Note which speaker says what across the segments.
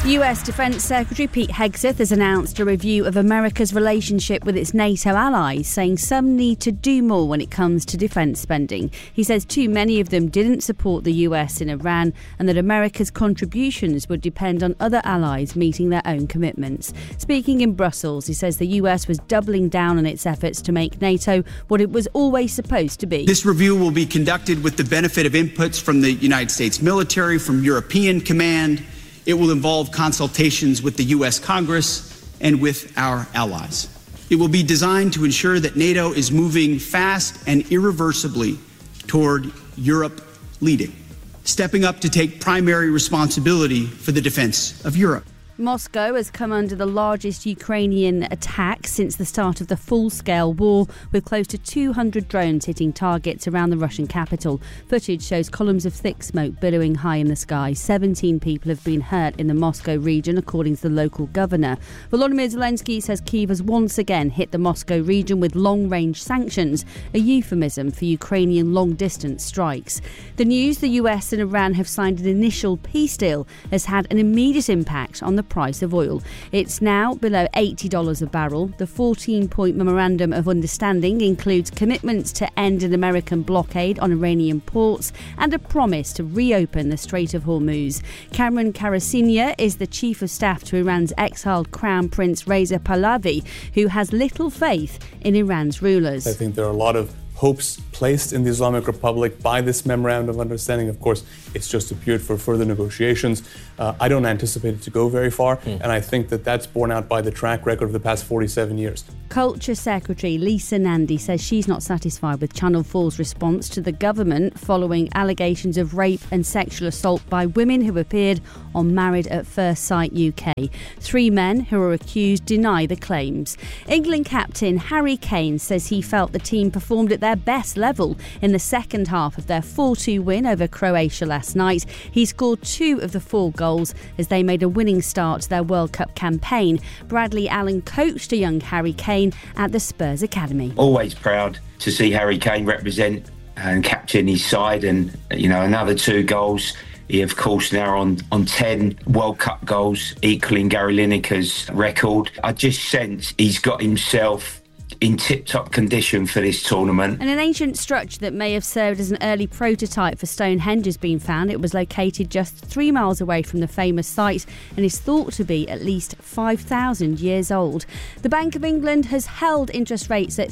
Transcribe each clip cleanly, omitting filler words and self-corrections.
Speaker 1: US Defence Secretary Pete Hegseth has announced a review of America's relationship with its NATO allies, saying some need to do more when it comes to defence spending. He says too many of them didn't support the US in Iran and that America's contributions would depend on other allies meeting their own commitments. Speaking in Brussels, he says the US was doubling down on its efforts to make NATO what it was always supposed to be.
Speaker 2: This review will be conducted with the benefit of inputs from the United States military, from European Command. It will involve consultations with the U.S. Congress and with our allies. It will be designed to ensure that NATO is moving fast and irreversibly toward Europe leading, stepping up to take primary responsibility for the defense of Europe.
Speaker 1: Moscow has come under the largest Ukrainian attack since the start of the full-scale war, with close to 200 drones hitting targets around the Russian capital. Footage shows columns of thick smoke billowing high in the sky. 17 people have been hurt in the Moscow region, according to the local governor. Volodymyr Zelensky says Kyiv has once again hit the Moscow region with long-range sanctions, a euphemism for Ukrainian long-distance strikes. The news the US and Iran have signed an initial peace deal has had an immediate impact on the price of oil. It's now below $80 a barrel. The 14-point memorandum of understanding includes commitments to end an American blockade on Iranian ports and a promise to reopen the Strait of Hormuz. Cameron Karasinia is the chief of staff to Iran's exiled Crown Prince Reza Pahlavi, who has little faith in Iran's rulers.
Speaker 3: I think there are a lot of hopes placed in the Islamic Republic by this memorandum of understanding. Of course, it's just appeared for further negotiations. I don't anticipate it to go very far, and I think that that's borne out by the track record of the past 47 years.
Speaker 1: Culture Secretary Lisa Nandy says she's not satisfied with Channel 4's response to the government following allegations of rape and sexual assault by women who appeared on Married at First Sight UK. 3 men who are accused deny the claims. England captain Harry Kane says he felt the team performed at their best level in the second half of their 4-2 win over Croatia last night. He scored 2 of the 4 goals as they made a winning start to their World Cup campaign. Bradley Allen coached a young Harry Kane at the Spurs Academy.
Speaker 4: Always proud to see Harry Kane represent and captain his side, and another 2 goals. He, of course, now on 10 World Cup goals, equaling Gary Lineker's record. I just sense he's got himself in tip-top condition for this tournament.
Speaker 1: And an ancient structure that may have served as an early prototype for Stonehenge has been found. It was located just 3 miles away from the famous site and is thought to be at least 5,000 years old. The Bank of England has held interest rates at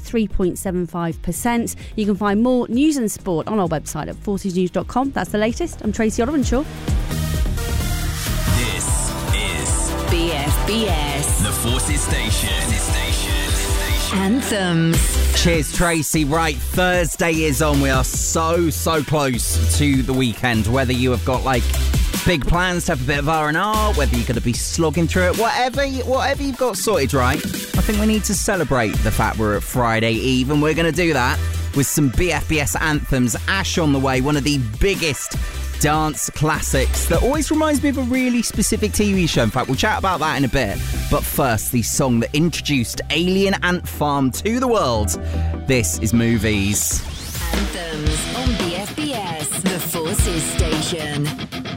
Speaker 1: 3.75%. You can find more news and sport on our website at forcesnews.com. That's the latest. I'm Tracy Oliver-Shaw.
Speaker 5: This is BFBS, the Forces Station. Anthems.
Speaker 6: Cheers, Tracy. Right, Thursday is on. We are so close to the weekend. Whether you have got big plans to have a bit of R&R, whether you're going to be slogging through it, whatever you've got sorted, right? I think we need to celebrate the fact we're at Friday Eve, and we're going to do that with some BFBS anthems. Ash on the way, one of the biggest dance classics that always reminds me of a really specific TV show. In fact, we'll chat about that in a bit. But first, the song that introduced Alien Ant Farm to the world. This is Movies.
Speaker 5: Anthems on BFBS, the Forces Station.